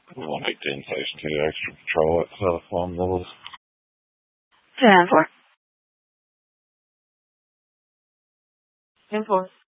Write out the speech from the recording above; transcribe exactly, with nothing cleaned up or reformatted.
one eighteen Station two, extra patrol at telephone levels. ten four. ten four.